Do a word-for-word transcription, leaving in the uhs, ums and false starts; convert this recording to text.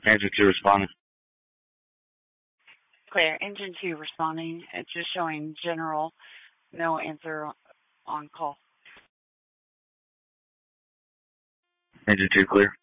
Engine two responding. Clear. Engine two responding. It's just showing general, no answer on call. Engine two clear.